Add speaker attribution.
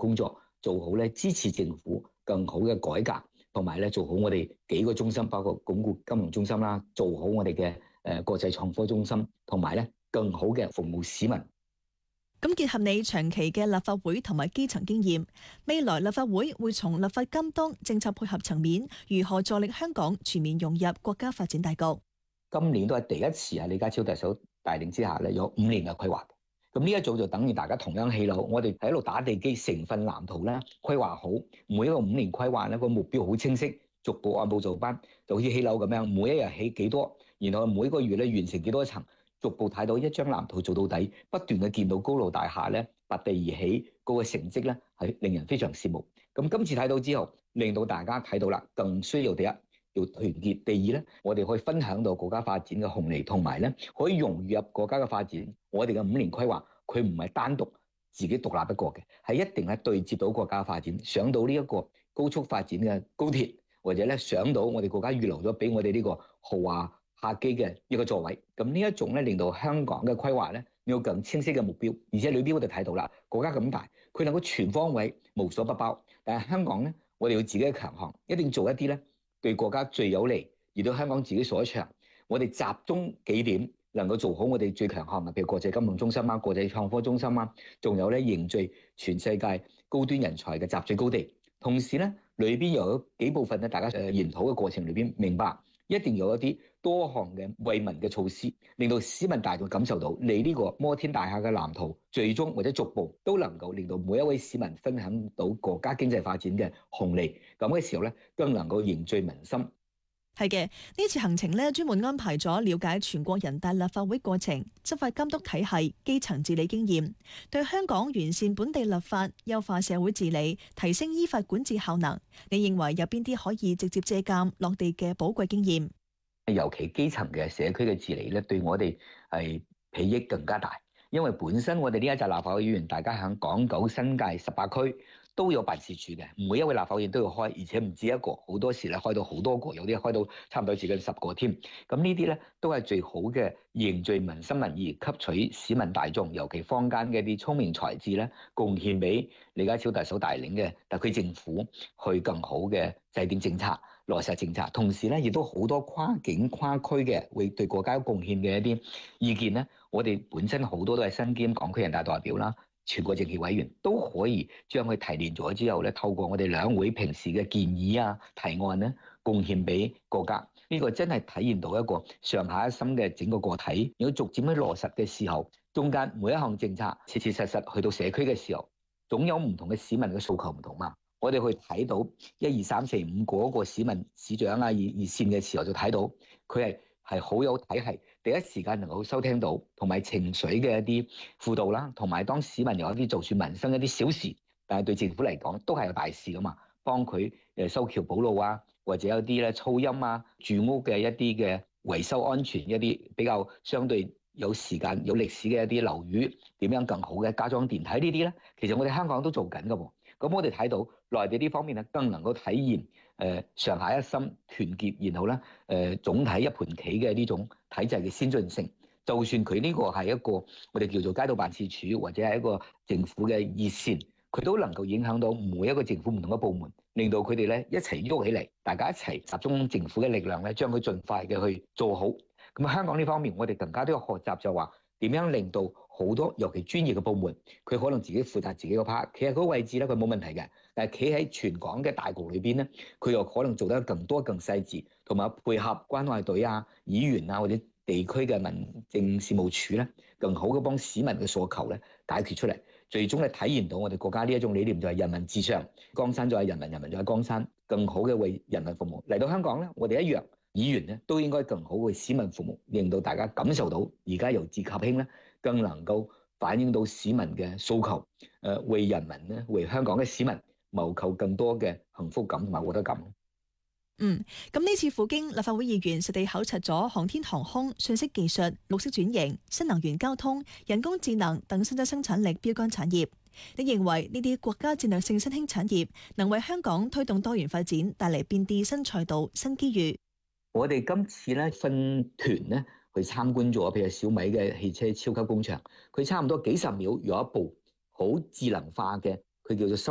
Speaker 1: 工作，做好咧支持政府更好嘅改革，同埋咧做好我哋幾個中心，包括鞏固金融中心啦，做好我哋嘅國際創科中心，同埋咧更好嘅服務市民。
Speaker 2: 咁結合你長期嘅立法會同埋基層經驗，未來立法會會從立法監督、政策配合層面，如何助力香港全面融入國家發展大局？
Speaker 1: 今年都係第一次喺李家超特首帶領之下咧，有5年嘅規劃。咁呢一組就等於大家同樣起樓，我哋喺度打地基，成份藍圖咧規劃好，每一個5年規劃咧個目標好清晰，逐步按部就班，就好似起樓咁樣，每一日起幾多，然後每個月咧完成幾多層。逐步睇到一張藍圖做到底，不斷嘅見到高樓大廈咧拔地而起，嗰個成績咧係令人非常羨慕。咁今次睇到之後，令到大家睇到啦，更需要第一要團結，第二咧我哋可以分享到國家發展嘅紅利，同埋咧可以融入國家嘅發展。我哋嘅5年規劃，佢唔係單獨自己獨立一個嘅，係一定係對接到國家發展，上到呢一個高速發展嘅高鐵，或者咧上到我哋國家預留咗俾我哋呢個豪華客機嘅一個座位。咁呢一種咧令到香港嘅規劃咧有更清晰嘅目標，而且裏邊我哋睇到啦，國家咁大，佢能夠全方位無所不包。但係香港咧，我哋要自己嘅強項，一定做一啲咧對國家最有利，而對香港自己所長。我哋集中幾點，能夠做好我哋最強項，譬如國際金融中心啊、國際創科中心啊，仲有咧凝聚全世界高端人才嘅集聚高地。同時咧，裏邊又有幾部分咧，大家研討嘅過程裏邊明白，一定有一啲多項嘅惠民嘅措施，令到市民大眾感受到你呢個摩天大廈嘅藍圖，最終或者逐步都能夠令到每一位市民分享到國家經濟發展嘅紅利。咁嘅時候咧，更能夠凝聚民心。
Speaker 2: 係嘅，呢次行程呢，專門安排咗了解全國人大立法會過程、執法監督體系、基層治理經驗，對香港完善本地立法、優化社會治理、提升依法管治效能，你認為有邊啲可以直接借鑑落地嘅寶貴經驗？
Speaker 1: 尤其基層嘅社區嘅治理咧，對我哋係裨益更加大，因為本身我哋呢一紮立法會議員，大家喺港九新界18區都有辦事處嘅，每一位立法會議員都要開，而且唔止一個，好多時咧開到好多個，有啲開到差唔多接近10個添。咁呢啲咧都係最好嘅凝聚民心民意，吸取市民大眾，尤其坊間嘅啲聰明才智咧，貢獻俾李家超特首帶領嘅特區政府，去更好嘅制定政策、落實政策。同時咧，亦都好多跨境跨區嘅會對國家有貢獻嘅一啲意見咧，我哋本身好多都係身兼港區人大代表啦。全國政協委員都可以將佢提煉咗之後咧，透過我哋兩會平時嘅建議啊、提案咧，貢獻俾國家。呢個真係體現到一個上下一心嘅整個個體。如果逐漸去落實嘅時候，中間每一項政策切切實實去到社區嘅時候，總有唔同嘅市民嘅訴求唔同嘛。我哋去睇到1、2、3、4、5嗰個市民市長啊、熱線嘅時候，就睇到佢係好有體系，第一時間能夠收聽到，同埋情緒嘅一啲輔導啦，同埋當市民有一啲就算民生一啲小事，但係對政府嚟講都係有大事噶嘛，幫佢修橋補路啊，或者有啲咧噪音啊、住屋嘅一啲嘅維修安全一啲比較相對有時間有歷史嘅一啲樓宇點樣更好嘅加裝電梯呢啲咧，其實我哋香港都做緊噶喎。咁我哋睇到內地呢方面咧，更能夠體現上下一心團結，然後咧總體一盤棋嘅呢種體制嘅先進性。就算佢呢個係一個我哋叫做街道辦事處，或者係一個政府嘅熱線，佢都能夠影響到每一個政府唔同嘅部門，令到佢哋咧一齊喐起嚟，大家一齊集中政府嘅力量咧，將佢盡快嘅去做好。咁香港呢方面，我哋更加都要學習就話點樣令到好多尤其專業嘅部門，佢可能自己負責自己個 part， 企喺嗰個位置咧，佢冇問題嘅。但係企喺全港嘅大局裏邊咧，佢又可能做得更多更細緻，同埋配合關愛隊啊、議員啊或者地區嘅民政事務處咧，更好嘅幫市民嘅訴求咧解決出嚟，最終係體現到我哋國家呢一種理念，就係人民至上，江山在人民，人民在江山，更好嘅為人民服務。嚟到香港咧，我哋一樣，議員咧都應該更好為市民服務，令到大家感受到而家由治及興咧，更能夠反映到市民嘅訴求，為人民咧，為香港嘅市民謀求更多嘅幸福感同埋獲得感。
Speaker 2: 咁呢次赴京，立法會議員實地考察咗航天航空、信息技術、綠色轉型、新能源交通、人工智能等新增生產力標杆產業。你認為呢啲國家戰略性新興產業能為香港推動多元發展帶嚟便啲新賽道、新機遇？
Speaker 1: 我哋今次咧分團咧去參觀咗，譬如小米嘅汽車超級工場，佢差唔多幾十秒有一部好智能化嘅，佢叫做